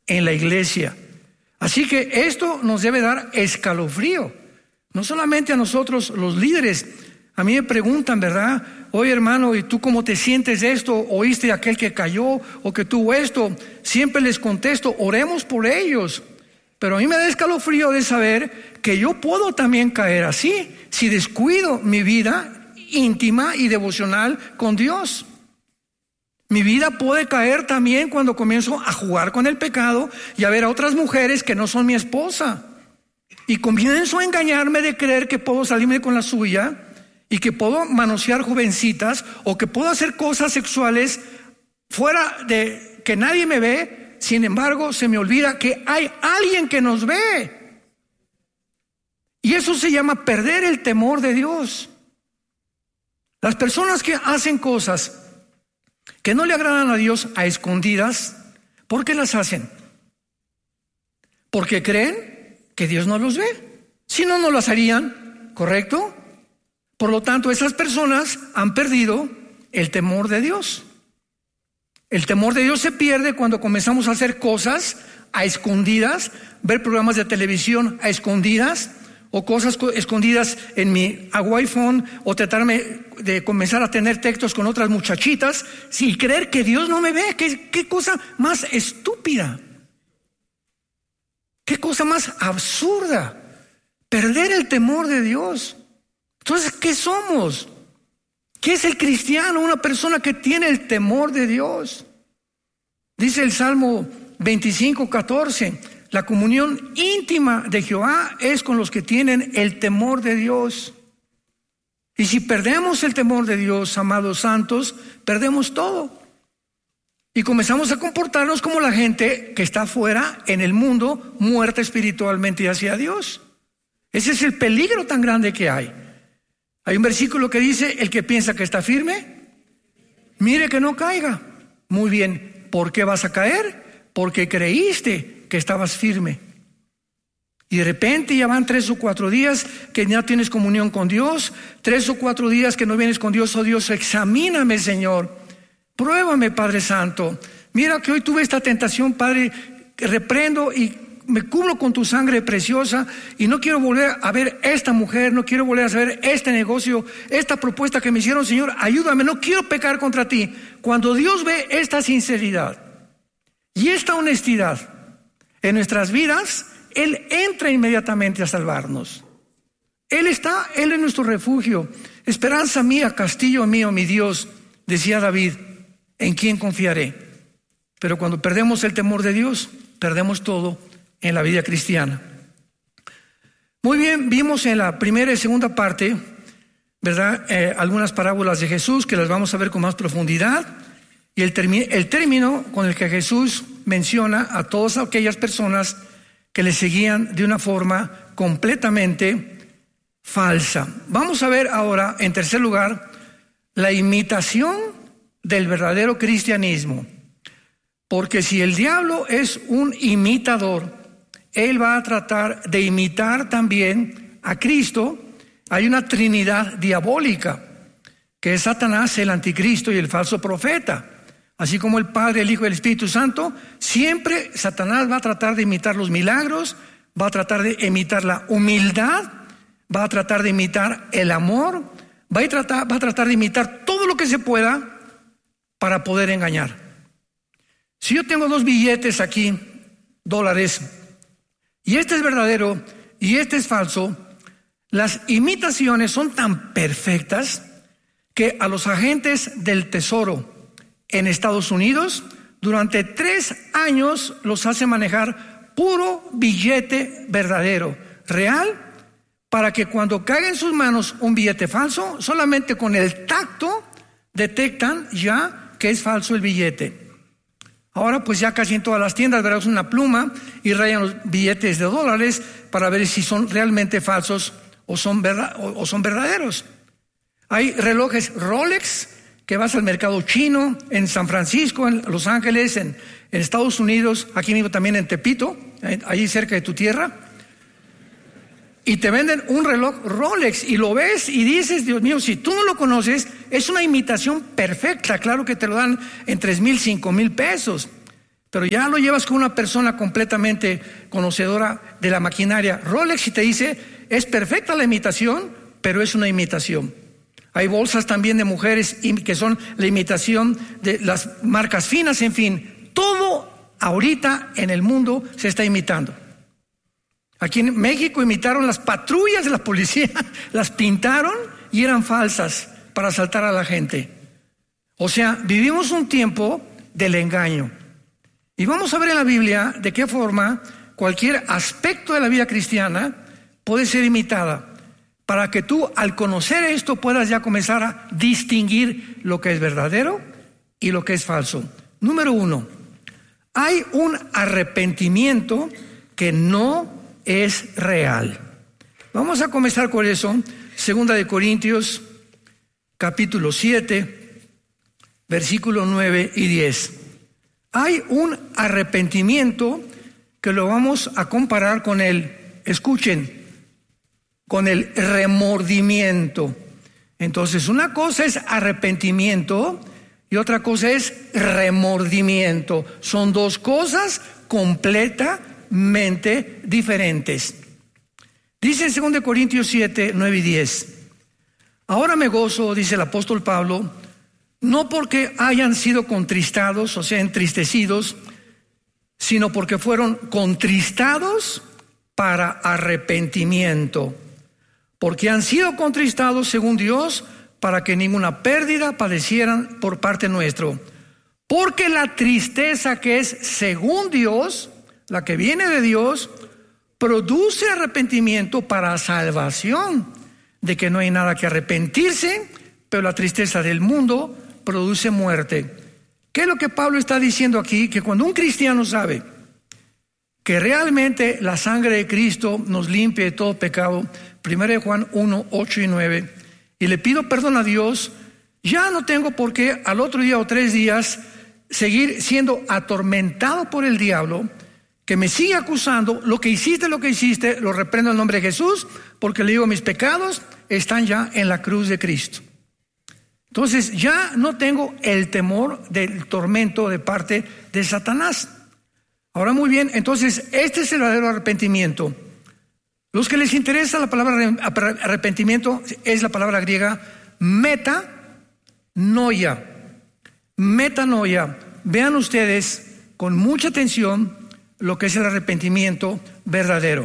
en la iglesia. Así que esto nos debe dar escalofrío, no solamente a nosotros los líderes. A mí me preguntan, ¿verdad? Oye, hermano, ¿y tú cómo te sientes de esto? ¿Oíste de aquel que cayó o que tuvo esto? Siempre les contesto, oremos por ellos. Pero a mí me da escalofrío de saber que yo puedo también caer así, si descuido mi vida íntima y devocional con Dios. Mi vida puede caer también cuando comienzo a jugar con el pecado y a ver a otras mujeres que no son mi esposa. Y comienzo a engañarme de creer que puedo salirme con la suya y que puedo manosear jovencitas o que puedo hacer cosas sexuales fuera de que nadie me ve. Sin embargo, se me olvida que hay alguien que nos ve. Y eso se llama perder el temor de Dios. Las personas que hacen cosas que no le agradan a Dios a escondidas, ¿por qué las hacen? Porque creen que Dios no los ve. Si no, no las harían, ¿correcto? Por lo tanto, esas personas han perdido el temor de Dios. El temor de Dios se pierde cuando comenzamos a hacer cosas a escondidas, ver programas de televisión a escondidas, o cosas escondidas en mi iPhone, o tratarme de comenzar a tener textos con otras muchachitas, sin creer que Dios no me ve. ¿Qué cosa más estúpida? ¿Qué cosa más absurda? Perder el temor de Dios. Entonces, ¿qué somos? ¿Qué es el cristiano? Una persona que tiene el temor de Dios. Dice el Salmo 25:14, la comunión íntima de Jehová es con los que tienen el temor de Dios. Y si perdemos el temor de Dios, amados santos, perdemos todo. Y comenzamos a comportarnos como la gente que está afuera en el mundo, muerta espiritualmente hacia Dios. Ese es el peligro tan grande que hay. Hay un versículo que dice, el que piensa que está firme, mire que no caiga. Muy bien, ¿por qué vas a caer? Porque creíste que estabas firme. Y de repente ya van 3 o 4 días que no tienes comunión con Dios, 3 o 4 días que no vienes con Dios. Oh Dios, examíname, Señor. Pruébame, Padre Santo. Mira que hoy tuve esta tentación, Padre, que reprendo y me cubro con tu sangre preciosa y no quiero volver a ver esta mujer, no quiero volver a ver este negocio, esta propuesta que me hicieron. Señor, ayúdame, no quiero pecar contra ti. Cuando Dios ve esta sinceridad y esta honestidad en nuestras vidas, Él entra inmediatamente a salvarnos. Él es nuestro refugio, esperanza mía, castillo mío, mi Dios, decía David, ¿en quién confiaré? Pero cuando perdemos el temor de Dios, perdemos todo en la vida cristiana. Muy bien, vimos en la primera y segunda parte, ¿verdad? Algunas parábolas de Jesús que las vamos a ver con más profundidad. Y el término con el que Jesús menciona a todas aquellas personas que le seguían de una forma completamente falsa. Vamos a ver ahora, en tercer lugar, la imitación del verdadero cristianismo. Porque si el diablo es un imitador, él va a tratar de imitar también a Cristo. Hay una trinidad diabólica, que es Satanás, el anticristo y el falso profeta. Así como el Padre, el Hijo y el Espíritu Santo, siempre Satanás va a tratar de imitar los milagros, va a tratar de imitar la humildad, va a tratar de imitar el amor, va a tratar de imitar todo lo que se pueda para poder engañar. Si yo tengo 2 billetes aquí, dólares, y este es verdadero y este es falso, las imitaciones son tan perfectas que a los agentes del Tesoro en Estados Unidos durante 3 años los hace manejar puro billete verdadero, real, para que cuando caiga en sus manos un billete falso, solamente con el tacto detectan ya que es falso el billete. Ahora pues ya casi en todas las tiendas verás una pluma y rayan los billetes de dólares para ver si son realmente falsos o son verdaderos. Hay relojes Rolex que vas al mercado chino en San Francisco, en Los Ángeles, en Estados Unidos, aquí mismo también en Tepito, allí cerca de tu tierra, y te venden un reloj Rolex y lo ves y dices, Dios mío, si tú no lo conoces, es una imitación perfecta. Claro que te lo dan en 3,000, 5,000 pesos, Pero ya lo llevas con una persona completamente conocedora de la maquinaria Rolex y te dice, es perfecta la imitación, pero es una imitación. Hay bolsas también de mujeres que son la imitación de las marcas finas, en fin. Todo ahorita en el mundo se está imitando. Aquí en México imitaron las patrullas de la policía, las pintaron y eran falsas para asaltar a la gente. O sea, vivimos un tiempo del engaño. Y vamos a ver en la Biblia de qué forma cualquier aspecto de la vida cristiana puede ser imitada, para que tú al conocer esto puedas ya comenzar a distinguir lo que es verdadero y lo que es falso. Número 1, hay un arrepentimiento que no es real. Vamos a comenzar con eso. 2 de Corintios, capítulo 7, versículos 9 y 10. Hay un arrepentimiento que lo vamos a comparar con con el remordimiento. Entonces, una cosa es arrepentimiento y otra cosa es remordimiento. Son dos cosas completamente diferentes. Dice en 2 Corintios 7, 9 y 10. Ahora me gozo, dice el apóstol Pablo, no porque hayan sido contristados, o sea, entristecidos, sino porque fueron contristados para arrepentimiento. Porque han sido contristados según Dios, para que ninguna pérdida padecieran por parte nuestro. Porque la tristeza que es según Dios, la que viene de Dios, produce arrepentimiento para salvación, de que no hay nada que arrepentirse, pero la tristeza del mundo produce muerte. ¿Qué es lo que Pablo está diciendo aquí? Que cuando un cristiano sabe que realmente la sangre de Cristo nos limpia de todo pecado, 1 Juan 1, 8 y 9, y le pido perdón a Dios, ya no tengo por qué al otro día o 3 días seguir siendo atormentado por el diablo, que me sigue acusando. Lo que hiciste, lo reprendo en el nombre de Jesús, porque le digo, mis pecados están ya en la cruz de Cristo. Entonces ya no tengo el temor del tormento de parte de Satanás. Ahora muy bien, entonces este es el verdadero arrepentimiento. Los que les interesa la palabra arrepentimiento es la palabra griega metanoia. Metanoia. Vean ustedes con mucha atención lo que es el arrepentimiento verdadero.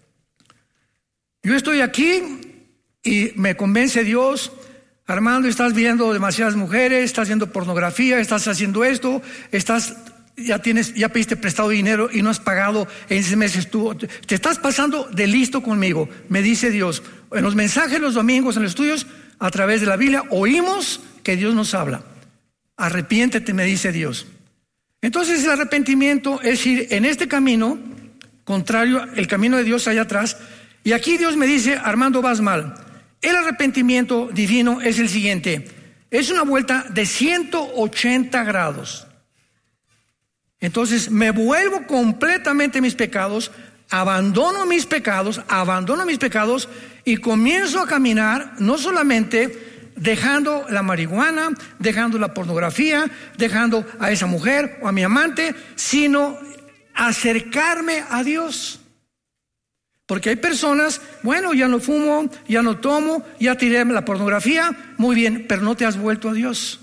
Yo estoy aquí y me convence Dios: Armando, estás viendo demasiadas mujeres, estás viendo pornografía, estás haciendo esto, ya pediste prestado dinero y no has pagado en 6 meses. Tú te estás pasando de listo conmigo, me dice Dios. En los mensajes los domingos, en los estudios, a través de la Biblia, oímos que Dios nos habla. Arrepiéntete, me dice Dios. Entonces el arrepentimiento es ir en este camino, contrario, el camino de Dios allá atrás. Y aquí Dios me dice: Armando, vas mal. El arrepentimiento divino es el siguiente: es una vuelta de 180 grados. Entonces me vuelvo completamente a mis pecados, abandono mis pecados y comienzo a caminar, no solamente dejando la marihuana, dejando la pornografía, dejando a esa mujer o a mi amante, sino acercarme a Dios. Porque hay personas, bueno, ya no fumo, ya no tomo, ya tiré la pornografía, muy bien, pero no te has vuelto a Dios.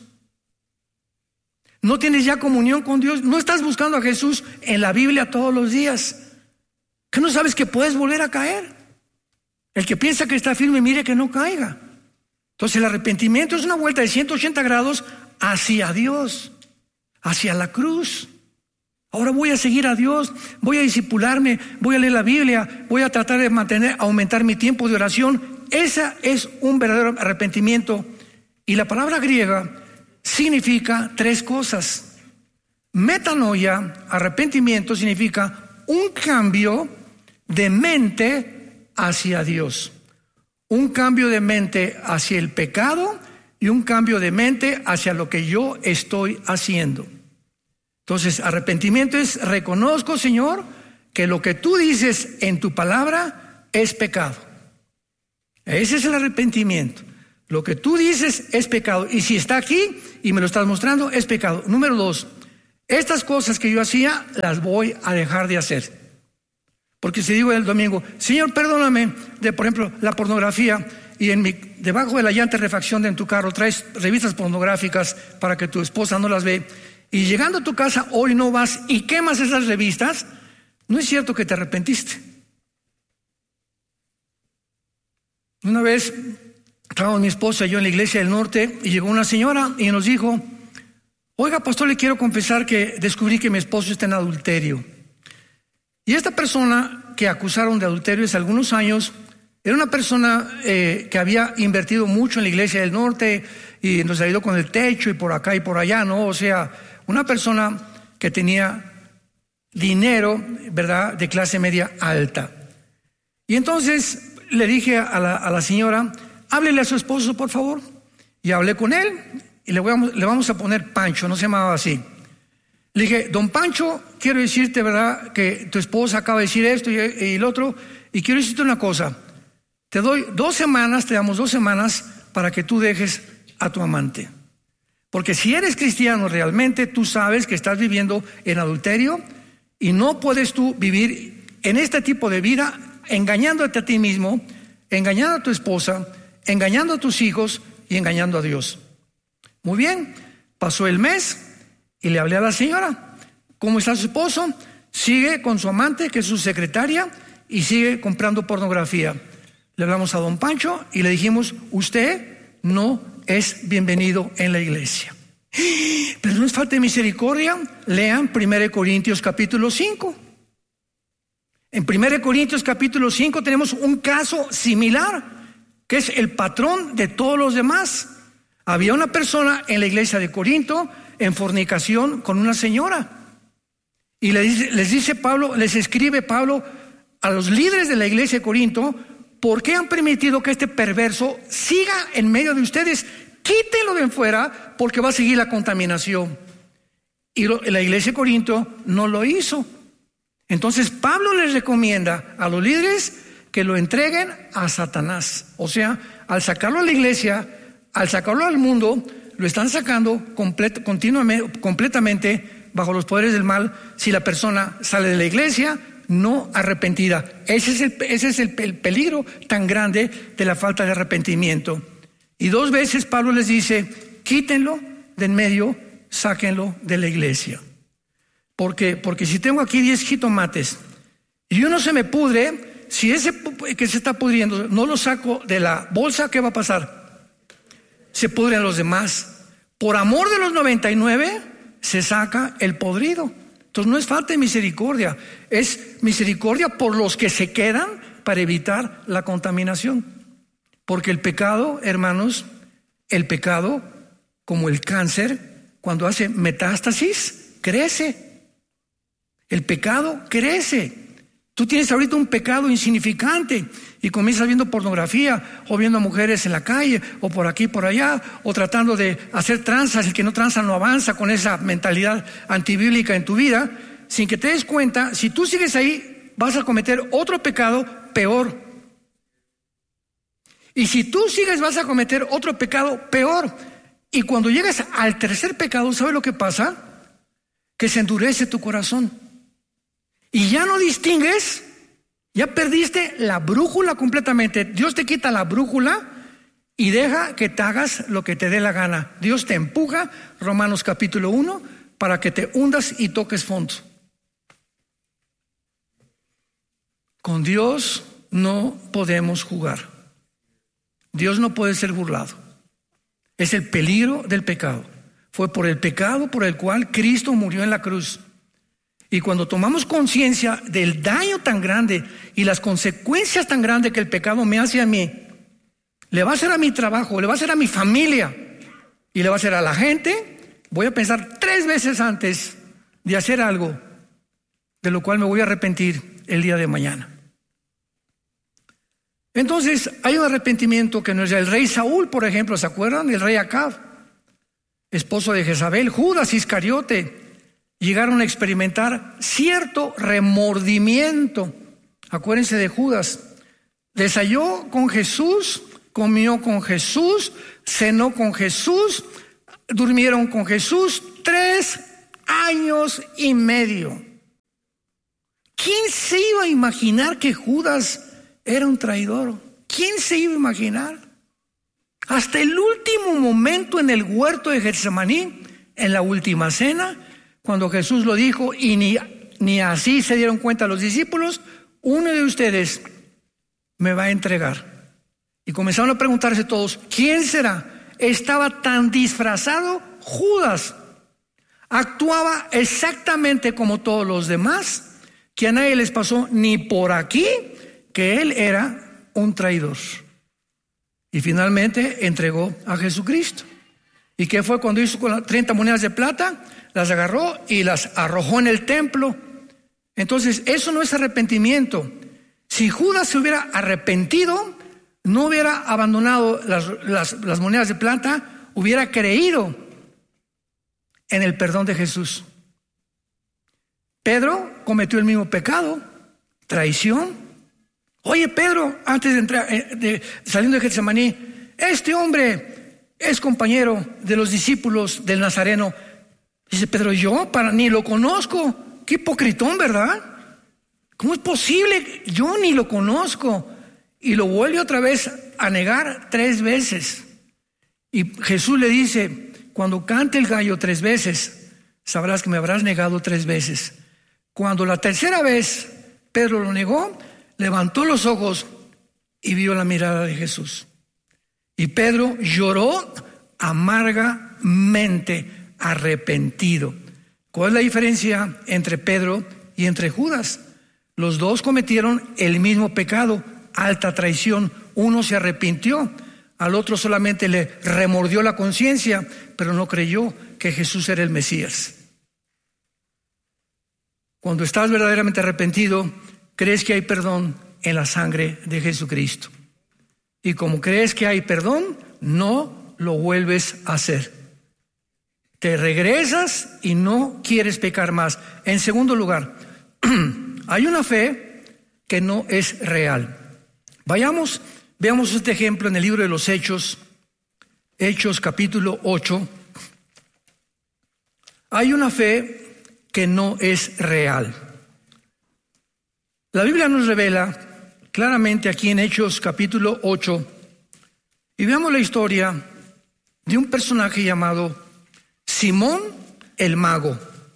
No tienes ya comunión con Dios, no estás buscando a Jesús en la Biblia todos los días. ¿Que no sabes que puedes volver a caer? El que piensa que está firme, mire que no caiga. Entonces el arrepentimiento es una vuelta de 180 grados hacia Dios, hacia la cruz. Ahora voy a seguir a Dios, voy a discipularme, voy a leer la Biblia, voy a tratar de aumentar mi tiempo de oración. Ese es un verdadero arrepentimiento. Y la palabra griega significa 3 cosas. Metanoia, arrepentimiento, significa un cambio de mente hacia Dios. Un cambio de mente hacia el pecado y un cambio de mente hacia lo que yo estoy haciendo. Entonces, arrepentimiento es: reconozco, Señor, que lo que tú dices en tu palabra es pecado. Ese es el arrepentimiento. Lo que tú dices es pecado. Y si está aquí y me lo estás mostrando, es pecado. Número 2, estas cosas que yo hacía las voy a dejar de hacer. Porque si digo el domingo, Señor, perdóname de, por ejemplo, la pornografía, y debajo de la llanta de refacción de tu carro traes revistas pornográficas para que tu esposa no las ve, y llegando a tu casa hoy no vas y quemas esas revistas, no es cierto que te arrepentiste. Una vez estábamos mi esposa y yo en la iglesia del norte y llegó una señora y nos dijo, oiga, pastor, le quiero confesar que descubrí que mi esposo está en adulterio. Y esta persona que acusaron de adulterio hace algunos años era una persona que había invertido mucho en la iglesia del norte y nos ayudó con el techo y por acá y por allá, ¿no? O sea, una persona que tenía dinero, ¿verdad?, de clase media alta. Y entonces le dije a la señora, háblele a su esposo, por favor. Y hablé con él y le vamos a poner Pancho, no se llamaba así. Le dije, don Pancho, quiero decirte, ¿verdad?, que tu esposa acaba de decir esto y lo otro, y quiero decirte una cosa. Te damos 2 semanas para que tú dejes a tu amante. Porque si eres cristiano realmente, tú sabes que estás viviendo en adulterio y no puedes tú vivir en este tipo de vida engañándote a ti mismo, engañando a tu esposa, engañando a tus hijos y engañando a Dios. Muy bien, pasó el mes y le hablé a la señora. ¿Cómo está su esposo? Sigue con su amante, que es su secretaria, y sigue comprando pornografía. Le hablamos a don Pancho y le dijimos, usted no es bienvenido en la iglesia. Pero no es falta de misericordia. Lean 1 Corintios capítulo 5. En 1 Corintios capítulo 5 tenemos un caso similar, que es el patrón de todos los demás. Había una persona en la iglesia de Corinto en fornicación con una señora. Y les escribe Pablo a los líderes de la iglesia de Corinto, ¿por qué han permitido que este perverso siga en medio de ustedes? Quítenlo de fuera porque va a seguir la contaminación. Y la iglesia de Corinto no lo hizo. Entonces Pablo les recomienda a los líderes que lo entreguen a Satanás. O sea, al sacarlo a la iglesia, al sacarlo al mundo, lo están sacando completamente bajo los poderes del mal si la persona sale de la iglesia no arrepentida. Ese es el peligro tan grande de la falta de arrepentimiento. Y 2 veces Pablo les dice, quítenlo de en medio, sáquenlo de la iglesia. Porque si tengo aquí 10 jitomates y uno se me pudre, si ese que se está pudriendo no lo saco de la bolsa, ¿qué va a pasar? Se pudren los demás. Por amor de los 99 se saca el podrido. Entonces no es falta de misericordia, es misericordia por los que se quedan para evitar la contaminación. Porque el pecado, hermanos, el pecado, como el cáncer, cuando hace metástasis, crece. El pecado crece. Tú tienes ahorita un pecado insignificante y comienzas viendo pornografía o viendo mujeres en la calle o por aquí, por allá, o tratando de hacer tranzas. El que no tranza no avanza, con esa mentalidad antibíblica en tu vida. Sin que te des cuenta, si tú sigues ahí, vas a cometer otro pecado peor. Y si tú sigues, vas a cometer otro pecado peor. Y cuando llegas al tercer pecado, ¿sabes lo que pasa? Que se endurece tu corazón. Y ya no distingues, ya perdiste la brújula completamente. Dios te quita la brújula y deja que te hagas lo que te dé la gana. Dios te empuja, Romanos capítulo 1, para que te hundas y toques fondo. Con Dios no podemos jugar. Dios no puede ser burlado. Es el peligro del pecado. Fue por el pecado por el cual Cristo murió en la cruz. Y cuando tomamos conciencia del daño tan grande y las consecuencias tan grandes que el pecado me hace a mí, le va a hacer a mi trabajo, le va a hacer a mi familia y le va a hacer a la gente, voy a pensar 3 veces antes de hacer algo de lo cual me voy a arrepentir el día de mañana. Entonces hay un arrepentimiento que no es el rey Saúl, por ejemplo, ¿se acuerdan? El rey Acab, esposo de Jezabel, Judas Iscariote, llegaron a experimentar cierto remordimiento. Acuérdense de Judas. Desayunó con Jesús, comió con Jesús, cenó con Jesús, durmieron con Jesús 3 años y medio. ¿Quién se iba a imaginar que Judas era un traidor? ¿Quién se iba a imaginar? Hasta el último momento en el huerto de Getsemaní, en la última cena, cuando Jesús lo dijo y ni así se dieron cuenta los discípulos, uno de ustedes me va a entregar. Y comenzaron a preguntarse todos, ¿quién será? Estaba tan disfrazado Judas. Actuaba exactamente como todos los demás, que a nadie les pasó ni por aquí que él era un traidor. Y finalmente entregó a Jesucristo. ¿Y qué fue cuando hizo con las 30 monedas de plata? Las agarró y las arrojó en el templo. Entonces, eso no es arrepentimiento. Si Judas se hubiera arrepentido, no hubiera abandonado las monedas de plata, hubiera creído en el perdón de Jesús. Pedro cometió el mismo pecado, traición. Oye, Pedro, antes de entrar, saliendo de Getsemaní, este hombre es compañero de los discípulos del Nazareno. Dice Pedro, yo ni lo conozco. Qué hipocritón, ¿verdad? ¿Cómo es posible? Yo ni lo conozco. Y lo vuelve otra vez a negar 3 veces. Y Jesús le dice, cuando cante el gallo 3 veces, sabrás que me habrás negado 3 veces. Cuando la tercera vez Pedro lo negó, levantó los ojos y vio la mirada de Jesús. Y Pedro lloró amargamente, arrepentido. ¿Cuál es la diferencia entre Pedro y entre Judas? Los dos cometieron el mismo pecado, alta traición. Uno se arrepintió, al otro solamente le remordió la conciencia, pero no creyó que Jesús era el Mesías. Cuando estás verdaderamente arrepentido, crees que hay perdón en la sangre de Jesucristo. Y como crees que hay perdón, no lo vuelves a hacer. Te regresas y no quieres pecar más. En segundo lugar, hay una fe que no es real. Veamos este ejemplo en el libro de los Hechos, Hechos capítulo 8. Hay una fe que no es real. La Biblia nos revela claramente aquí en Hechos capítulo 8, y veamos la historia de un personaje llamado Simón el Mago.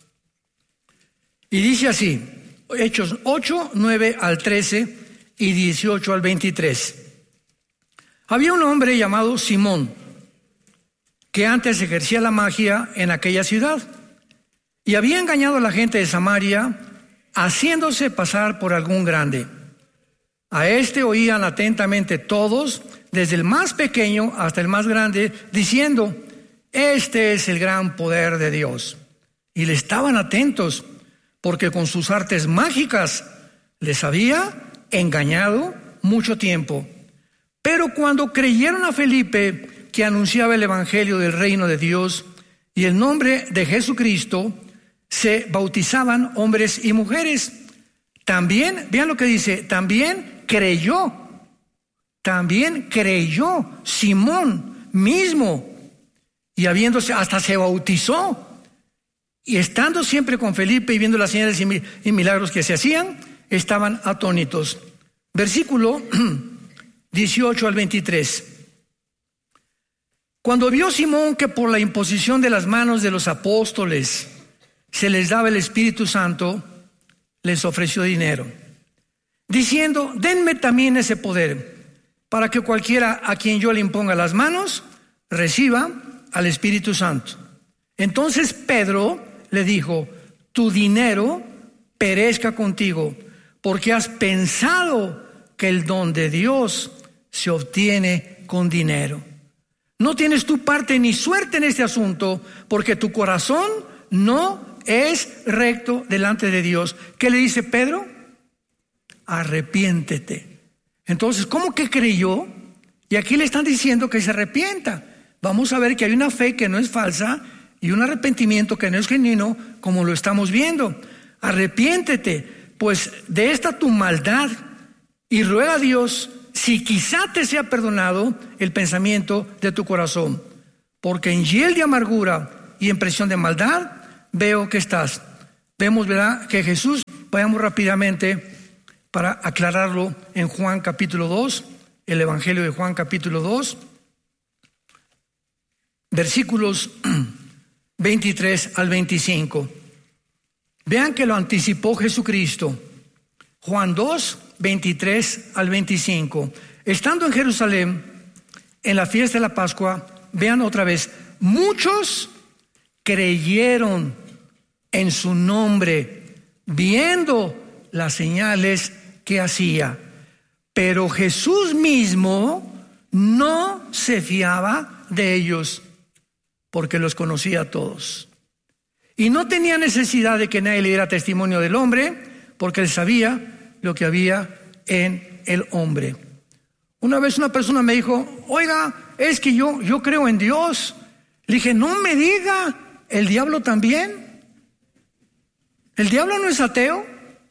Y dice así, Hechos 8, 9 al 13 y 18 al 23. Había un hombre llamado Simón, que antes ejercía la magia en aquella ciudad, y había engañado a la gente de Samaria, haciéndose pasar por algún grande. A este oían atentamente todos, desde el más pequeño hasta el más grande, diciendo, este es el gran poder de Dios. Y le estaban atentos, porque con sus artes mágicas les había engañado mucho tiempo. Pero cuando creyeron a Felipe, que anunciaba el evangelio del reino de Dios y el nombre de Jesucristo, se bautizaban hombres y mujeres. También, vean lo que dice, también creyó Simón mismo, y habiéndose, hasta se bautizó, y estando siempre con Felipe y viendo las señales y milagros que se hacían, estaban atónitos. Versículo 18 al 23. Cuando vio Simón que por la imposición de las manos de los apóstoles se les daba el Espíritu Santo, les ofreció dinero, diciendo, denme también ese poder, para que cualquiera a quien yo le imponga las manos, reciba al Espíritu Santo. Entonces Pedro le dijo, tu dinero perezca contigo, porque has pensado que el don de Dios se obtiene con dinero. No tienes tu parte ni suerte en este asunto, porque tu corazón no es recto delante de Dios. ¿Qué le dice Pedro? Arrepiéntete. Entonces, ¿cómo que creyó? Y aquí le están diciendo que se arrepienta. Vamos a ver que hay una fe que no es falsa y un arrepentimiento que no es genuino, como lo estamos viendo. Arrepiéntete, pues, de esta tu maldad, y ruega a Dios si quizá te sea perdonado el pensamiento de tu corazón, porque en hiel de amargura y en presión de maldad veo que estás. Vemos, ¿verdad?, que Jesús, vayamos rápidamente para aclararlo en Juan capítulo 2, el Evangelio de Juan capítulo 2, versículos 23 al 25. Vean que lo anticipó Jesucristo. Juan 2, 23 al 25. Estando en Jerusalén, en la fiesta de la Pascua, vean otra vez, muchos creyeron en su nombre, viendo las señales que hacía. Pero Jesús mismo no se fiaba de ellos, porque los conocía a todos. Y no tenía necesidad de que nadie le diera testimonio del hombre, porque él sabía lo que había en el hombre. Una vez una persona me dijo, oiga, es que yo creo en Dios. Le dije, no me diga, ¿el diablo también? ¿El diablo no es ateo?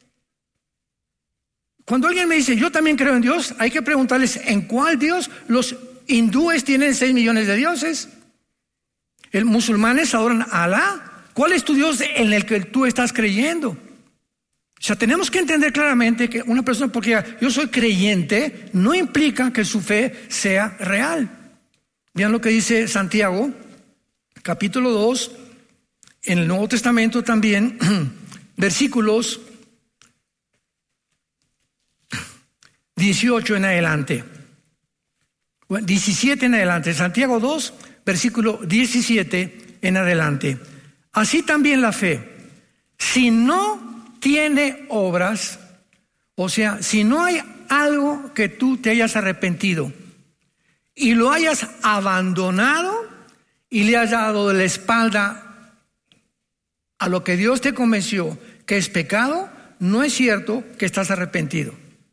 Cuando alguien me dice, yo también creo en Dios, hay que preguntarles, ¿en cuál Dios? Los hindúes tienen 6 millones de dioses. Los musulmanes adoran a Alá. ¿Cuál es tu Dios en el que tú estás creyendo? O sea, tenemos que entender claramente que una persona, porque yo soy creyente, no implica que su fe sea real. Vean lo que dice Santiago, capítulo 2, en el Nuevo Testamento también, versículos 18 en adelante. 17 en adelante. Santiago 2, versículo 17 en adelante. Así también la fe, si no tiene obras, o sea, si no hay algo que tú te hayas arrepentido y lo hayas abandonado y le hayas dado la espalda a lo que Dios te convenció que es pecado, no es cierto que estás arrepentido.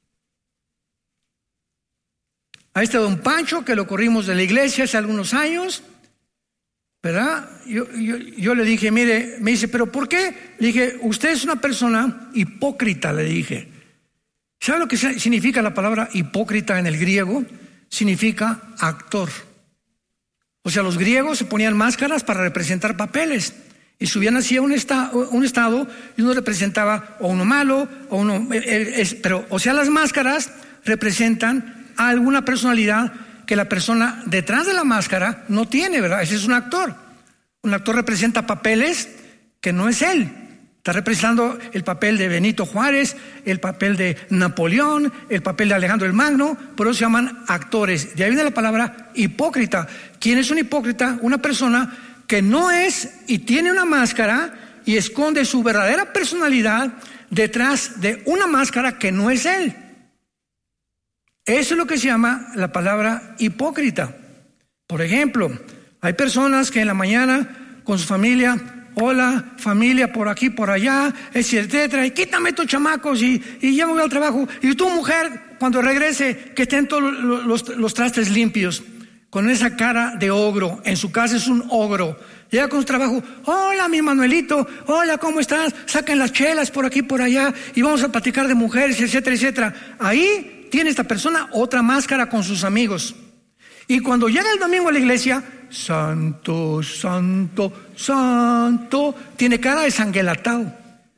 A este don Pancho, que lo corrimos de la iglesia hace algunos años, ¿verdad? Yo le dije, mire, me dice, ¿pero por qué? Le dije, usted es una persona hipócrita, le dije. ¿Sabe lo que significa la palabra hipócrita en el griego? Significa actor. O sea, los griegos se ponían máscaras para representar papeles y subían así a un estado y uno representaba o uno malo o uno... pero, o sea, las máscaras representan a alguna personalidad que la persona detrás de la máscara no tiene, ¿verdad? Ese es un actor. Un actor representa papeles que no es él. Está representando el papel de Benito Juárez, el papel de Napoleón, el papel de Alejandro el Magno, por eso se llaman actores. De ahí viene la palabra hipócrita. ¿Quién es un hipócrita? Una persona que no es y tiene una máscara y esconde su verdadera personalidad detrás de una máscara que no es él. Eso es lo que se llama la palabra hipócrita. Por ejemplo, hay personas que en la mañana con su familia, hola familia, por aquí, por allá, etcétera, y quítame tus chamacos y ya me voy al trabajo. Y tu mujer, cuando regrese, que estén todos los trastes limpios, con esa cara de ogro. En su casa es un ogro. Llega con su trabajo, hola mi Manuelito, hola, ¿cómo estás? Saquen las chelas por aquí, por allá, y vamos a platicar de mujeres, etcétera, etcétera. Ahí tiene esta persona otra máscara con sus amigos. Y cuando llega el domingo a la iglesia, santo, santo, santo, tiene cara de sanguelatao.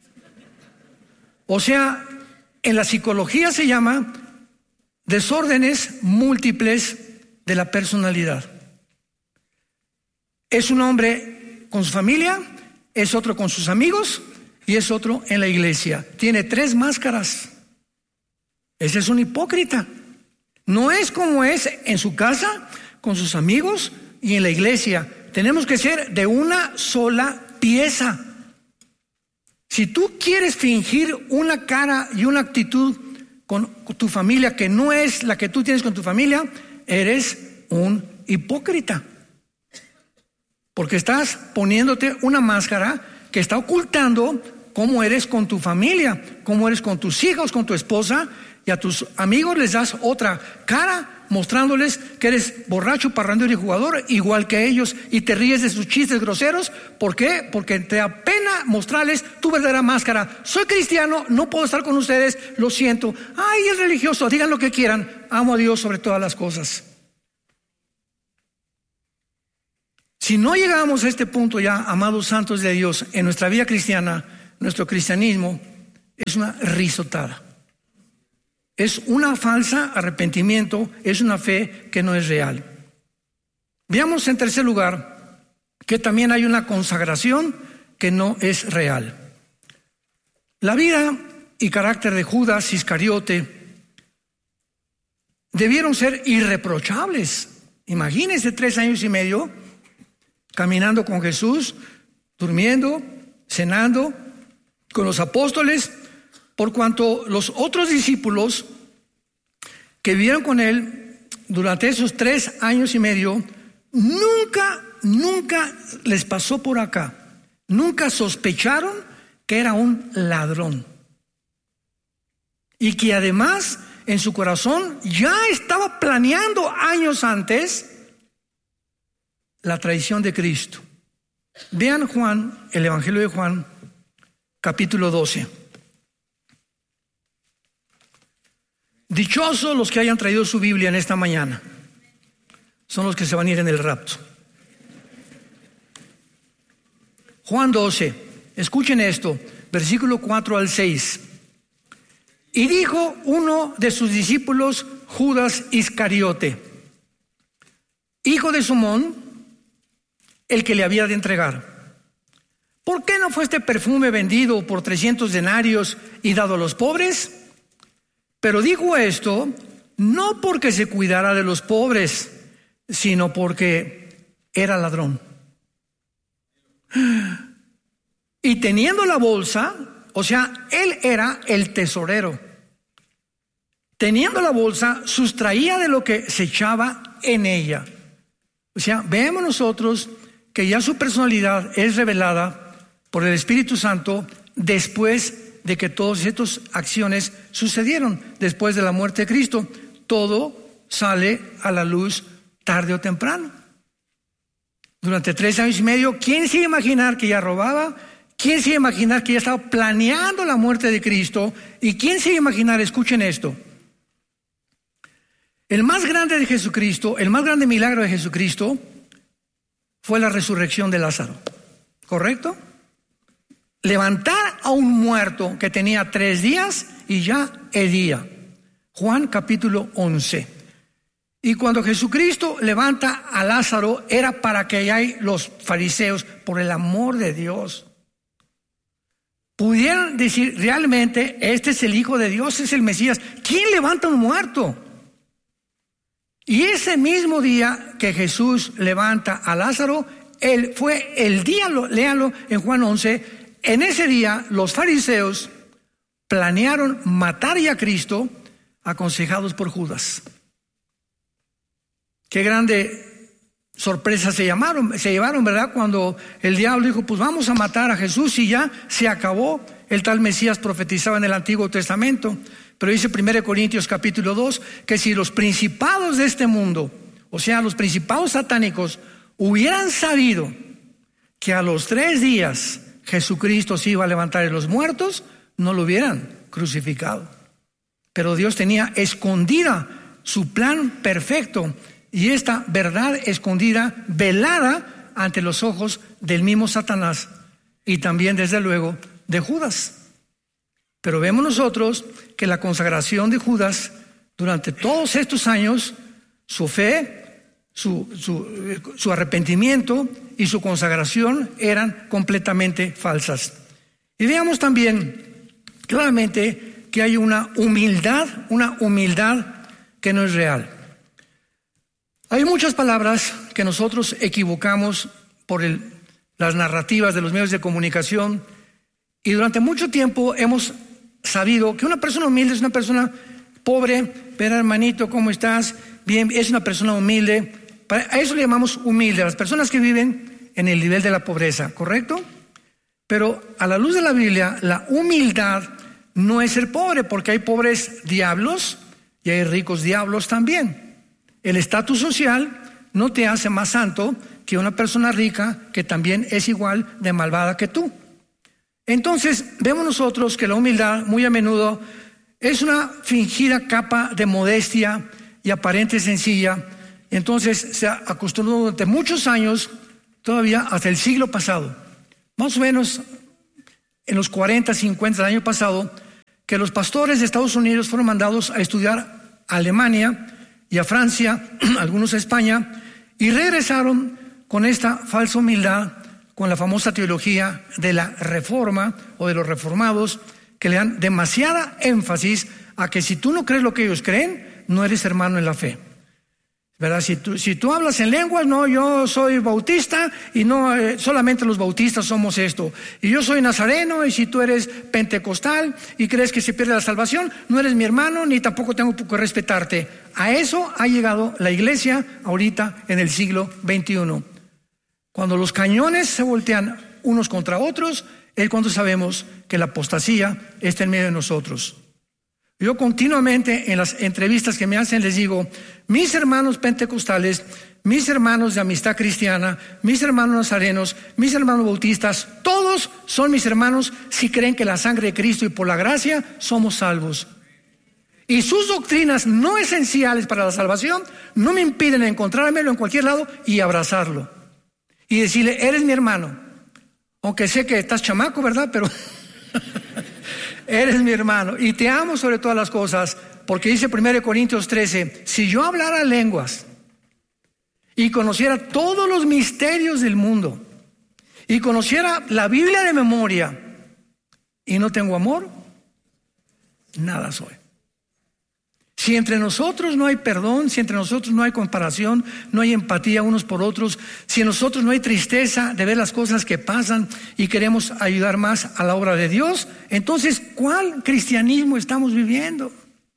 O sea, en la psicología se llama desórdenes múltiples de la personalidad. Es un hombre con su familia, es otro con sus amigos y es otro en la iglesia. Tiene 3 máscaras. Ese es un hipócrita. No es como es en su casa, con sus amigos y en la iglesia. Tenemos que ser de una sola pieza. Si tú quieres fingir una cara y una actitud con tu familia que no es la que tú tienes con tu familia, eres un hipócrita. Porque estás poniéndote una máscara que está ocultando cómo eres con tu familia, cómo eres con tus hijos, con tu esposa. Y a tus amigos les das otra cara, mostrándoles que eres borracho, parrandero y jugador, igual que ellos, y te ríes de sus chistes groseros. ¿Por qué? Porque te da pena mostrarles tu verdadera máscara. Soy cristiano, no puedo estar con ustedes, lo siento. Ay, es religioso, digan lo que quieran. Amo a Dios sobre todas las cosas. Si no llegamos a este punto ya, amados santos de Dios, en nuestra vida cristiana, nuestro cristianismo es una risotada. Es una falsa arrepentimiento, es una fe que no es real. Veamos en tercer lugar que también hay una consagración que no es real. La vida y carácter de Judas Iscariote debieron ser irreprochables. Imagínense 3 años y medio caminando con Jesús, durmiendo, cenando con los apóstoles, por cuanto los otros discípulos que vivieron con él durante esos 3 años y medio, nunca les pasó por acá, nunca sospecharon que era un ladrón. Y que además en su corazón ya estaba planeando años antes la traición de Cristo. Vean Juan, el Evangelio de Juan, capítulo 12. Dichosos los que hayan traído su Biblia en esta mañana. Son los que se van a ir en el rapto. Juan 12, escuchen esto, versículo 4 al 6. Y dijo uno de sus discípulos, Judas Iscariote, hijo de Simón, el que le había de entregar: ¿por qué no fue este perfume vendido por 300 denarios y dado a los pobres? Pero dijo esto no porque se cuidara de los pobres, sino porque era ladrón. Y teniendo la bolsa, o sea, él era el tesorero. Teniendo la bolsa, sustraía de lo que se echaba en ella. O sea, vemos nosotros que ya su personalidad es revelada por el Espíritu Santo después de que todas estas acciones sucedieron, después de la muerte de Cristo. Todo sale a la luz tarde o temprano. Durante 3 años y medio, ¿quién se iba a imaginar que ya robaba? ¿Quién se iba a imaginar que ya estaba planeando la muerte de Cristo? ¿Y quién se iba a imaginar? Escuchen esto. El más grande de Jesucristo, el más grande milagro de Jesucristo fue la resurrección de Lázaro. ¿Correcto? Levantar a un muerto que tenía 3 días y ya hedía. Juan capítulo 11. Y cuando Jesucristo levanta a Lázaro, era para que hay los fariseos, por el amor de Dios, pudieran decir realmente, este es el Hijo de Dios, es el Mesías. ¿Quién levanta a un muerto? Y ese mismo día que Jesús levanta a Lázaro, fue el día, léalo en Juan 11, en ese día los fariseos planearon matar a Cristo, aconsejados por Judas. Qué grande sorpresa se llevaron, ¿verdad? Cuando el diablo dijo, pues vamos a matar a Jesús y ya se acabó. El tal Mesías profetizaba en el Antiguo Testamento. Pero dice 1 Corintios capítulo 2 que si los principados de este mundo, o sea, los principados satánicos, hubieran sabido que a los 3 días Jesucristo se iba a levantar de los muertos, no lo hubieran crucificado. Pero Dios tenía escondida su plan perfecto y esta verdad escondida, velada ante los ojos del mismo Satanás y también, desde luego, de Judas. Pero vemos nosotros que la consagración de Judas durante todos estos años, su fe, su arrepentimiento y su consagración eran completamente falsas. Y veamos también claramente que hay una humildad que no es real. Hay muchas palabras que nosotros equivocamos por las narrativas de los medios de comunicación, y durante mucho tiempo hemos sabido que una persona humilde es una persona pobre. Pero hermanito, ¿cómo estás? Bien, es una persona humilde. A eso le llamamos humilde, a las personas que viven en el nivel de la pobreza, ¿correcto? Pero a la luz de la Biblia, la humildad no es ser pobre, porque hay pobres diablos y hay ricos diablos también. El estatus social no te hace más santo que una persona rica que también es igual de malvada que tú. Entonces, vemos nosotros que la humildad muy a menudo es una fingida capa de modestia y aparente sencilla. Entonces, se acostumbró durante muchos años todavía hasta el siglo pasado, más o menos en los 40, 50 del año pasado, que los pastores de Estados Unidos fueron mandados a estudiar a Alemania y a Francia, algunos a España, y regresaron con esta falsa humildad, con la famosa teología de la reforma o de los reformados, que le dan demasiada énfasis a que si tú no crees lo que ellos creen, no eres hermano en la fe. ¿Verdad? Si tú hablas en lenguas, no, yo soy bautista y no, solamente los bautistas somos esto. Y yo soy nazareno, y si tú eres pentecostal y crees que se pierde la salvación, no eres mi hermano ni tampoco tengo que respetarte. A eso ha llegado la iglesia ahorita en el siglo XXI. Cuando los cañones se voltean unos contra otros, es cuando sabemos que la apostasía está en medio de nosotros. Yo continuamente en las entrevistas que me hacen les digo, mis hermanos pentecostales, mis hermanos de amistad cristiana, mis hermanos nazarenos, mis hermanos bautistas, todos son mis hermanos si creen que la sangre de Cristo y por la gracia somos salvos. Y sus doctrinas no esenciales para la salvación no me impiden encontrármelo en cualquier lado y abrazarlo. Y decirle, eres mi hermano. Aunque sé que estás chamaco, ¿verdad? Pero eres mi hermano y te amo sobre todas las cosas, porque dice 1 Corintios 13, si yo hablara lenguas y conociera todos los misterios del mundo y conociera la Biblia de memoria y no tengo amor, nada soy. Si entre nosotros no hay perdón, si entre nosotros no hay comparación, no hay empatía unos por otros, si en nosotros no hay tristeza de ver las cosas que pasan y queremos ayudar más a la obra de Dios, entonces, ¿cuál cristianismo estamos viviendo?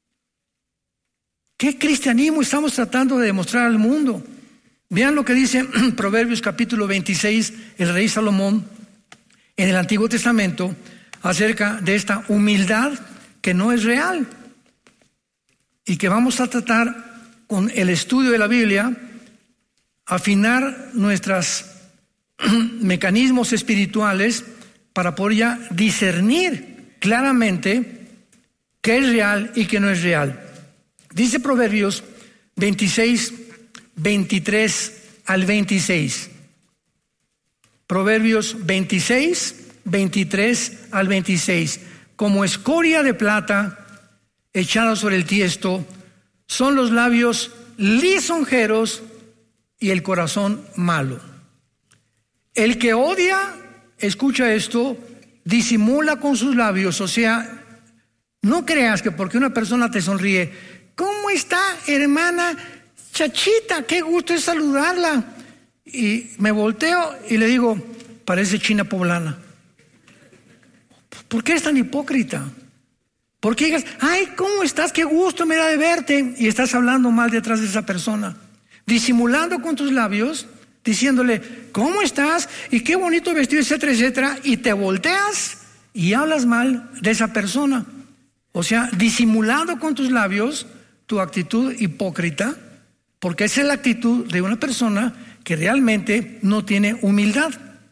¿Qué cristianismo estamos tratando de demostrar al mundo? Vean lo que dice Proverbios capítulo 26, el rey Salomón, en el Antiguo Testamento, acerca de esta humildad que no es real. Y que vamos a tratar con el estudio de la Biblia, afinar nuestros mecanismos espirituales para poder ya discernir claramente qué es real y qué no es real. Dice Proverbios 26, 23 al 26. Proverbios 26, 23 al 26. Como escoria de plata echada sobre el tiesto, son los labios lisonjeros y el corazón malo. El que odia, escucha esto, disimula con sus labios. O sea, no creas que porque una persona te sonríe, ¿cómo está, hermana Chachita? Qué gusto es saludarla. Y me volteo y le digo, parece china poblana. ¿Por qué es tan hipócrita? Porque digas, ay, ¿cómo estás? Qué gusto me da de verte. Y estás hablando mal detrás de esa persona. Disimulando con tus labios, diciéndole, ¿cómo estás? Y qué bonito vestido, etcétera, etcétera. Y te volteas y hablas mal de esa persona. O sea, disimulando con tus labios tu actitud hipócrita, porque esa es la actitud de una persona que realmente no tiene humildad.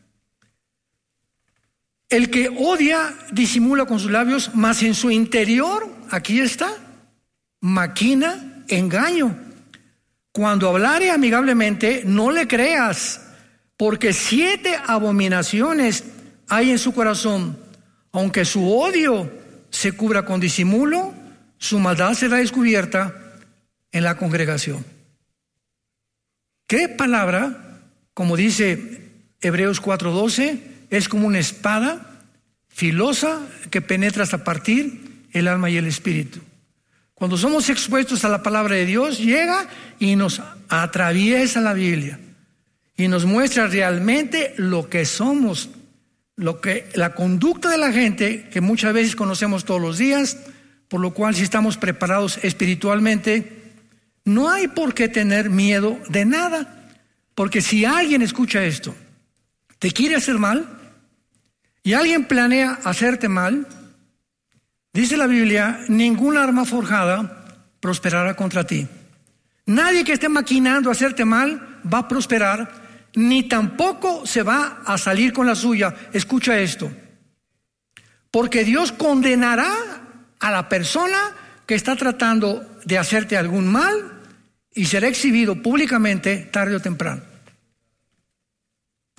El que odia disimula con sus labios, mas en su interior, aquí está, maquina engaño. Cuando hablare amigablemente, no le creas, porque 7 abominaciones hay en su corazón. Aunque su odio se cubra con disimulo, su maldad será descubierta en la congregación. ¿Qué palabra? Como dice Hebreos 4:12, es como una espada filosa que penetra hasta partir el alma y el espíritu. Cuando somos expuestos a la palabra de Dios, llega y nos atraviesa la Biblia y nos muestra realmente lo que somos, la conducta de la gente que muchas veces conocemos todos los días, por lo cual si estamos preparados espiritualmente, no hay por qué tener miedo de nada, porque si alguien escucha esto, te quiere hacer mal y alguien planea hacerte mal, dice la Biblia, ninguna arma forjada prosperará contra ti. Nadie que esté maquinando hacerte mal va a prosperar, ni tampoco se va a salir con la suya. Escucha esto, porque Dios condenará a la persona que está tratando de hacerte algún mal y será exhibido públicamente tarde o temprano.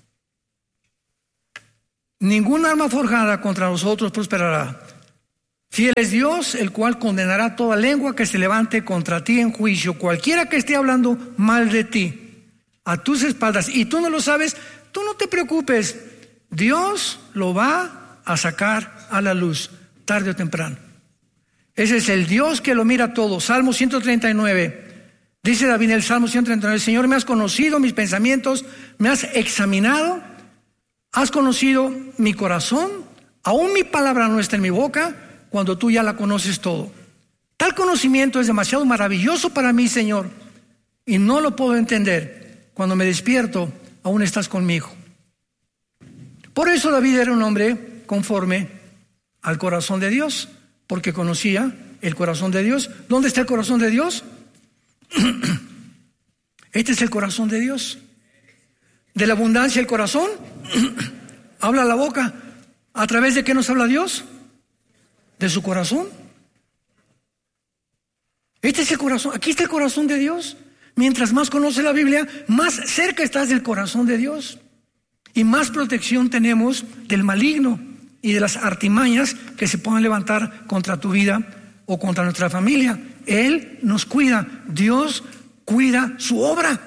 Ningún arma forjada contra nosotros prosperará. Fiel es Dios, el cual condenará toda lengua que se levante contra ti en juicio. Cualquiera que esté hablando mal de ti, a tus espaldas, y tú no lo sabes, tú no te preocupes. Dios lo va a sacar a la luz, tarde o temprano. Ese es el Dios que lo mira todo. Salmo 139. Dice David en el Salmo 139, Señor, me has conocido mis pensamientos, me has examinado, has conocido mi corazón, aún mi palabra no está en mi boca, cuando tú ya la conoces todo. Tal conocimiento es demasiado maravilloso para mí, Señor, y no lo puedo entender. Cuando me despierto, aún estás conmigo. Por eso David era un hombre conforme al corazón de Dios, porque conocía el corazón de Dios. ¿Dónde está el corazón de Dios? Este es el corazón de Dios. De la abundancia del corazón habla la boca. ¿A través de qué nos habla Dios? De su corazón. Este es el corazón. Aquí está el corazón de Dios. Mientras más conoces la Biblia, más cerca estás del corazón de Dios y más protección tenemos del maligno y de las artimañas que se puedan levantar contra tu vida o contra nuestra familia. Él nos cuida. Dios cuida su obra.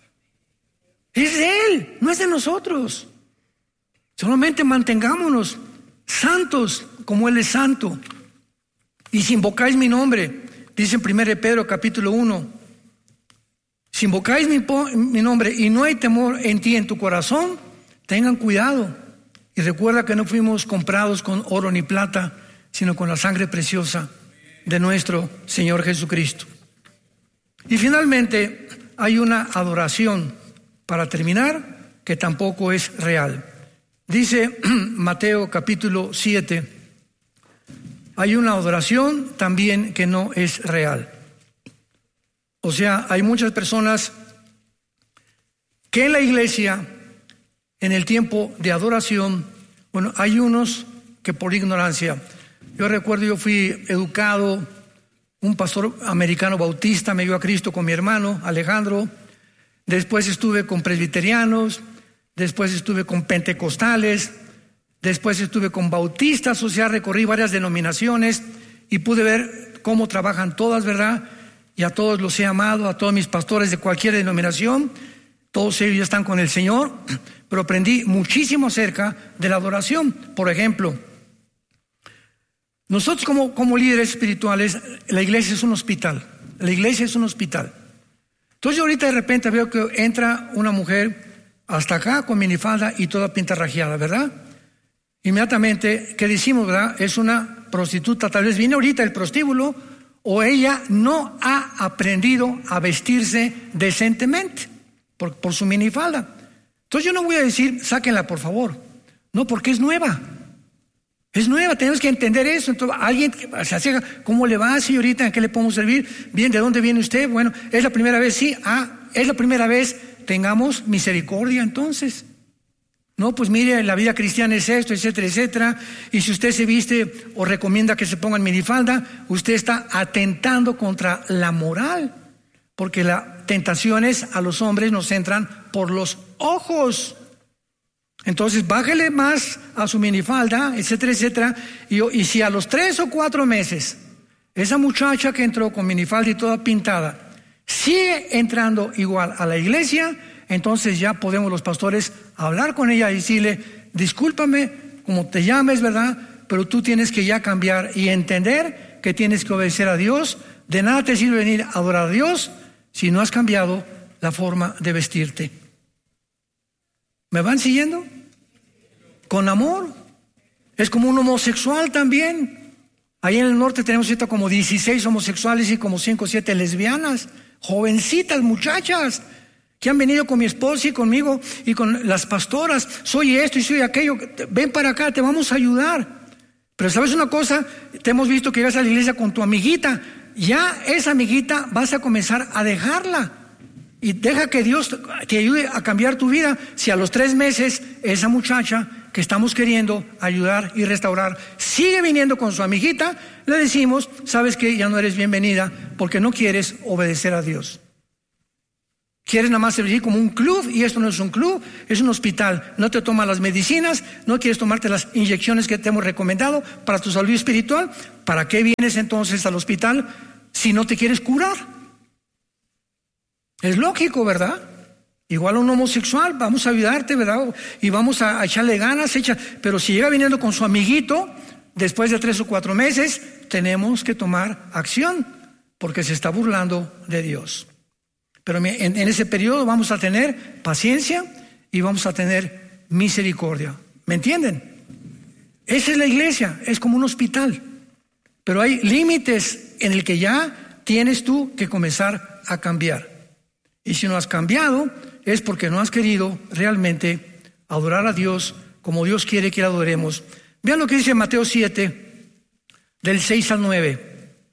Es de Él, no es de nosotros. Solamente mantengámonos santos como Él es santo. Y si invocáis mi nombre, dice en 1 Pedro capítulo 1, si invocáis mi nombre y no hay temor en ti, en tu corazón, tengan cuidado. Y recuerda que no fuimos comprados con oro ni plata, sino con la sangre preciosa de nuestro Señor Jesucristo. Y finalmente hay una adoración, para terminar, que tampoco es real. Dice Mateo capítulo 7, hay una adoración también que no es real. O sea, hay muchas personas que en la iglesia, en el tiempo de adoración, bueno, hay unos que por ignorancia. Yo recuerdo, yo fui educado, un pastor americano bautista me dio a Cristo con mi hermano Alejandro. Después estuve con presbiterianos, después estuve con pentecostales, después estuve con bautistas, o sea, recorrí varias denominaciones y pude ver cómo trabajan todas, ¿verdad? Y a todos los he amado, a todos mis pastores de cualquier denominación, todos ellos ya están con el Señor, pero aprendí muchísimo acerca de la adoración. Por ejemplo, nosotros como líderes espirituales, la iglesia es un hospital, la iglesia es un hospital. Entonces yo ahorita de repente veo que entra una mujer hasta acá con minifalda y toda pintarrajeada, ¿verdad? Inmediatamente, ¿qué decimos, verdad? Es una prostituta, tal vez viene ahorita el prostíbulo, o ella no ha aprendido a vestirse decentemente por su minifalda. Entonces yo no voy a decir, sáquenla por favor, no, porque es nueva. Es nueva, tenemos que entender eso. Entonces, alguien se acerca, ¿cómo le va, señorita? ¿En qué le podemos servir? Bien, ¿de dónde viene usted? Bueno, es la primera vez, sí. Es la primera vez, tengamos misericordia entonces. No, pues mire, la vida cristiana es esto, etcétera, etcétera. Y si usted se viste o recomienda que se pongan minifalda, usted está atentando contra la moral. Porque las tentaciones a los hombres nos entran por los ojos. Entonces bájele más a su minifalda, etcétera, etcétera. Y si a los 3 o 4 meses esa muchacha que entró con minifalda y toda pintada sigue entrando igual a la iglesia, entonces ya podemos los pastores hablar con ella y decirle, discúlpame, como te llames, ¿verdad? Pero tú tienes que ya cambiar y entender que tienes que obedecer a Dios. De nada te sirve venir a adorar a Dios si no has cambiado la forma de vestirte. ¿Me van siguiendo? Con amor. Es como un homosexual también. Ahí en el norte tenemos ahorita como 16 homosexuales y como 5 o 7 lesbianas, jovencitas, muchachas, que han venido con mi esposa y conmigo y con las pastoras. Soy esto y soy aquello. Ven para acá, te vamos a ayudar. Pero ¿sabes una cosa? Te hemos visto que llegas a la iglesia con tu amiguita. Ya esa amiguita vas a comenzar a dejarla. Y deja que Dios te ayude a cambiar tu vida. Si a los 3 meses esa muchacha que estamos queriendo ayudar y restaurar sigue viniendo con su amiguita, le decimos, sabes que ya no eres bienvenida porque no quieres obedecer a Dios. Quieres nada más servir como un club, y esto no es un club, es un hospital. No te tomas las medicinas, no quieres tomarte las inyecciones que te hemos recomendado para tu salud espiritual. ¿Para qué vienes entonces al hospital si no te quieres curar? Es lógico, ¿verdad? Igual a un homosexual, vamos a ayudarte, ¿verdad? Y vamos a echarle ganas, pero si llega viniendo con su amiguito, después de 3 o 4 meses, tenemos que tomar acción, porque se está burlando de Dios. Pero en ese periodo vamos a tener paciencia y vamos a tener misericordia. ¿Me entienden? Esa es la iglesia, es como un hospital. Pero hay límites en el que ya tienes tú que comenzar a cambiar. Y si no has cambiado, es porque no has querido realmente adorar a Dios como Dios quiere que le adoremos. Vean lo que dice Mateo 7, del 6 al 9.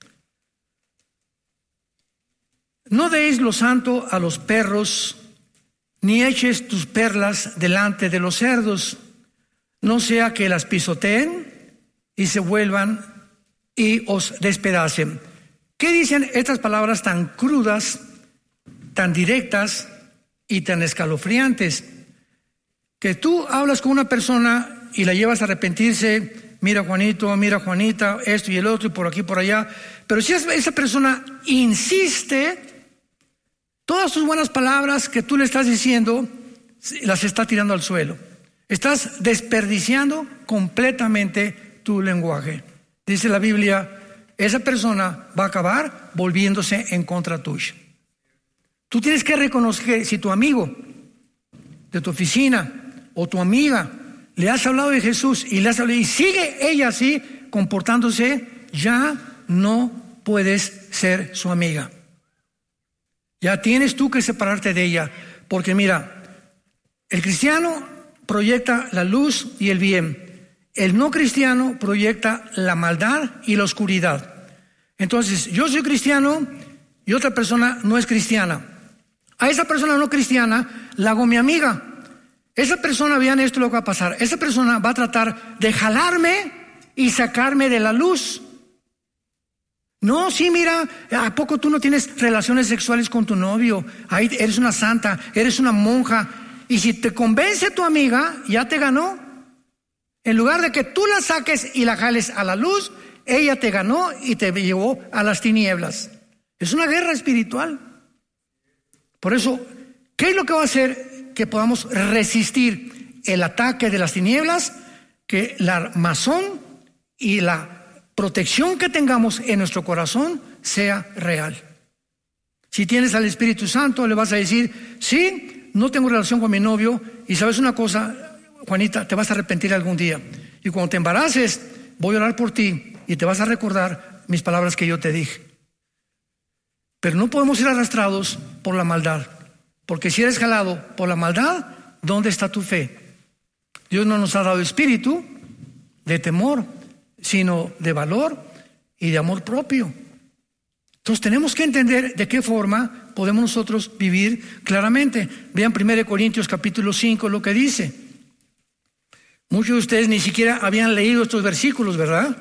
No deis lo santo a los perros, ni eches tus perlas delante de los cerdos, no sea que las pisoteen y se vuelvan y os despedacen. ¿Qué dicen estas palabras tan crudas, tan directas y tan escalofriantes? Que tú hablas con una persona y la llevas a arrepentirse. Mira Juanito, mira Juanita, esto y el otro y por aquí, por allá. Pero si esa persona insiste, todas tus buenas palabras que tú le estás diciendo, las está tirando al suelo. Estás desperdiciando completamente tu lenguaje. Dice la Biblia, esa persona va a acabar volviéndose en contra tuya. Tú tienes que reconocer que si tu amigo de tu oficina o tu amiga le has hablado de Jesús y le has hablado y sigue ella así comportándose, ya no puedes ser su amiga. Ya tienes tú que separarte de ella, porque mira, el cristiano proyecta la luz y el bien. El no cristiano proyecta la maldad y la oscuridad. Entonces, yo soy cristiano y otra persona no es cristiana. A esa persona no cristiana la hago mi amiga. Esa persona, vean esto lo que va a pasar. Esa persona va a tratar de jalarme y sacarme de la luz. No, sí, mira, ¿a poco tú no tienes relaciones sexuales con tu novio? Ahí eres una santa, eres una monja. Y si te convence tu amiga, ya te ganó. En lugar de que tú la saques y la jales a la luz, ella te ganó y te llevó a las tinieblas. Es una guerra espiritual. Por eso, ¿qué es lo que va a hacer que podamos resistir el ataque de las tinieblas? Que la armazón y la protección que tengamos en nuestro corazón sea real. Si tienes al Espíritu Santo, le vas a decir, sí, no tengo relación con mi novio, y sabes una cosa, Juanita, te vas a arrepentir algún día. Y cuando te embaraces, voy a orar por ti y te vas a recordar mis palabras que yo te dije. Pero no podemos ir arrastrados por la maldad, porque si eres jalado por la maldad, ¿dónde está tu fe? Dios no nos ha dado espíritu de temor, sino de valor y de amor propio. Entonces tenemos que entender de qué forma podemos nosotros vivir claramente. Vean 1 Corintios capítulo 5 lo que dice. Muchos de ustedes ni siquiera habían leído estos versículos, ¿verdad?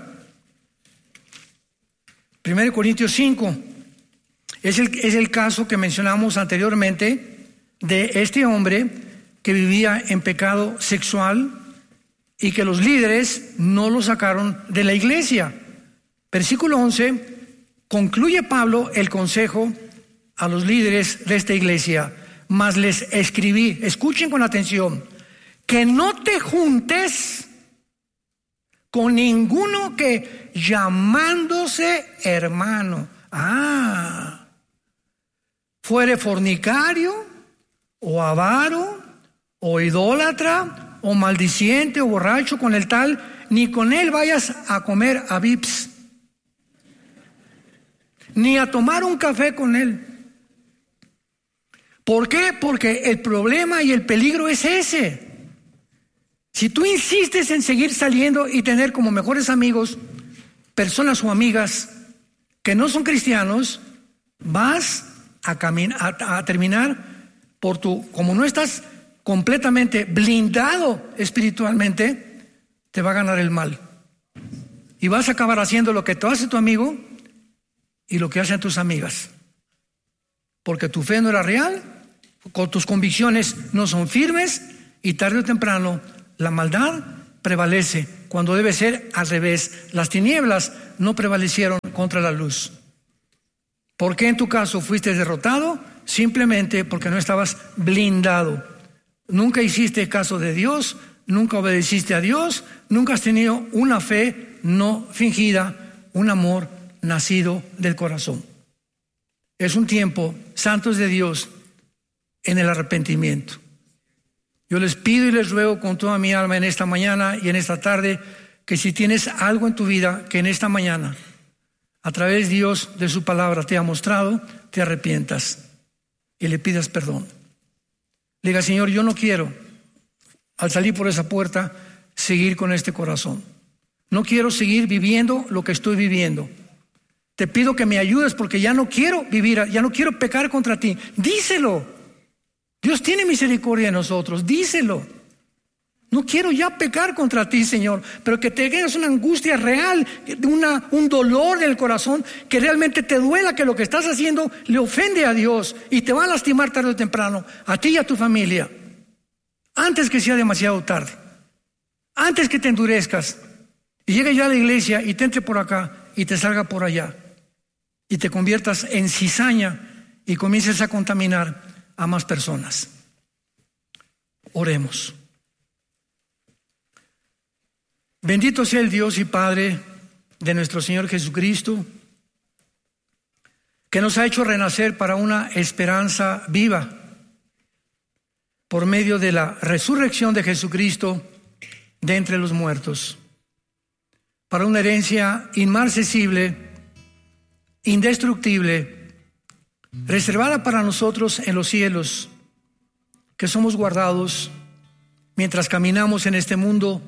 1 Corintios 5 es el caso que mencionamos anteriormente de este hombre que vivía en pecado sexual y que los líderes no lo sacaron de la iglesia. Versículo 11, concluye Pablo el consejo a los líderes de esta iglesia. Mas les escribí, escuchen con atención, que no te juntes con ninguno que llamándose hermano, fuere fornicario, o avaro, o idólatra, o maldiciente, o borracho, con el tal, ni con él vayas a comer a Vips, ni a tomar un café con él. ¿Por qué? Porque el problema y el peligro es ese. Si tú insistes en seguir saliendo y tener como mejores amigos personas o amigas que no son cristianos, vas a terminar por como no estás completamente blindado espiritualmente, te va a ganar el mal. Y vas a acabar haciendo lo que te hace tu amigo y lo que hacen tus amigas. Porque tu fe no era real tus convicciones no son firmes y tarde o temprano la maldad prevalece, cuando debe ser al revés. Las tinieblas no prevalecieron contra la luz. ¿Por qué en tu caso fuiste derrotado? Simplemente porque no estabas blindado. Nunca hiciste caso de Dios, nunca obedeciste a Dios, nunca has tenido una fe no fingida, un amor nacido del corazón. Es un tiempo, santos de Dios, en el arrepentimiento. Yo les pido y les ruego con toda mi alma en esta mañana y en esta tarde, que si tienes algo en tu vida que en esta mañana, a través de Dios, de su palabra, te ha mostrado, te arrepientas y le pidas perdón. Le diga: Señor, yo no quiero, al salir por esa puerta, seguir con este corazón. No quiero seguir viviendo lo que estoy viviendo. Te pido que me ayudes porque ya no quiero vivir, ya no quiero pecar contra ti. Díselo. Dios tiene misericordia de nosotros. Díselo. No quiero ya pecar contra ti, Señor, pero que tengas una angustia real, un dolor en el corazón, que realmente te duela que lo que estás haciendo le ofende a Dios y te va a lastimar tarde o temprano, a ti y a tu familia, antes que sea demasiado tarde, antes que te endurezcas y llegue ya a la iglesia y te entre por acá y te salga por allá y te conviertas en cizaña y comiences a contaminar a más personas. Oremos. Bendito sea el Dios y Padre de nuestro Señor Jesucristo, que nos ha hecho renacer para una esperanza viva por medio de la resurrección de Jesucristo de entre los muertos, para una herencia inmarcesible, indestructible, reservada para nosotros en los cielos, que somos guardados mientras caminamos en este mundo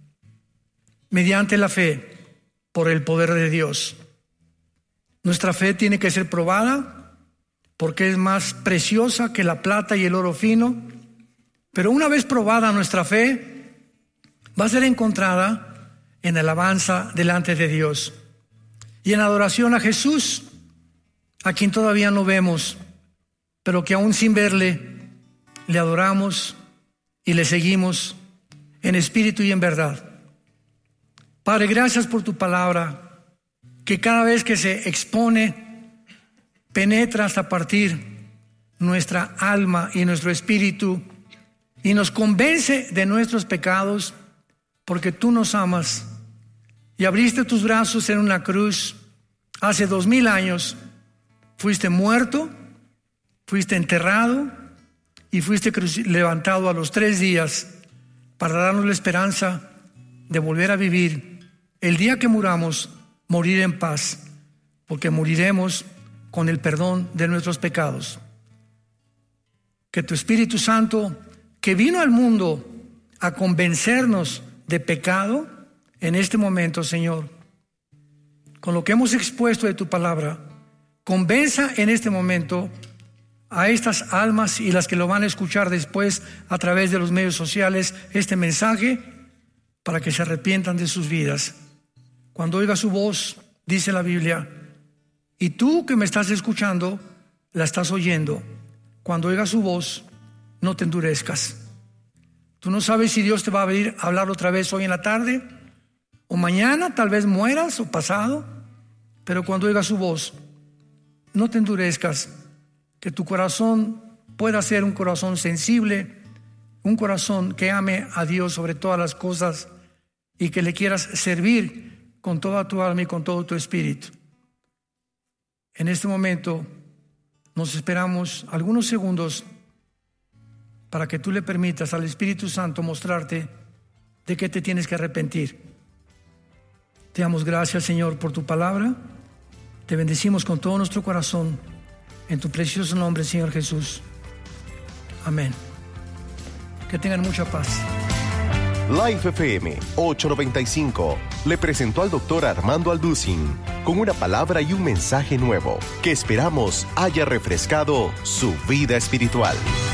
mediante la fe por el poder de Dios. Nuestra fe tiene que ser probada porque es más preciosa que la plata y el oro fino, pero una vez probada nuestra fe va a ser encontrada en alabanza delante de Dios y en adoración a Jesús, a quien todavía no vemos, pero que aún sin verle le adoramos y le seguimos en espíritu y en verdad. Padre, gracias por tu palabra, que cada vez que se expone, penetra hasta partir nuestra alma y nuestro espíritu y nos convence de nuestros pecados, porque tú nos amas y abriste tus brazos en una cruz hace 2000 años. Fuiste muerto, fuiste enterrado y fuiste levantado a los 3 días para darnos la esperanza de volver a vivir el día que muramos, morir en paz, porque moriremos con el perdón de nuestros pecados. Que tu Espíritu Santo, que vino al mundo a convencernos de pecado, en este momento, Señor, con lo que hemos expuesto de tu palabra, convenza en este momento a estas almas y las que lo van a escuchar después a través de los medios sociales este mensaje, para que se arrepientan de sus vidas. Cuando oiga su voz, dice la Biblia, y tú que me estás escuchando, la estás oyendo. Cuando oiga su voz, no te endurezcas. Tú no sabes si Dios te va a venir a hablar otra vez hoy en la tarde, o mañana, tal vez mueras, o pasado, pero cuando oiga su voz, no te endurezcas, que tu corazón pueda ser un corazón sensible, un corazón que ame a Dios sobre todas las cosas y que le quieras servir con toda tu alma y con todo tu espíritu. En este momento nos esperamos algunos segundos para que tú le permitas al Espíritu Santo mostrarte de qué te tienes que arrepentir. Te damos gracias, Señor, por tu palabra. Te bendecimos con todo nuestro corazón. En tu precioso nombre, Señor Jesús. Amén. Que tengan mucha paz. Life FM 895 le presentó al doctor Armando Alducin con una palabra y un mensaje nuevo que esperamos haya refrescado su vida espiritual.